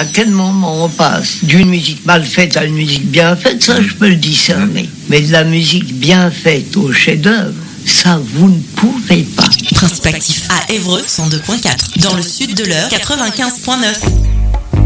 À quel moment on passe d'une musique mal faite à une musique bien faite, ça je peux le discerner. Mais de la musique bien faite au chef-d'œuvre, ça vous ne pouvez pas. Principe actif à Évreux 102.4, dans le sud de l'Eure 95.9.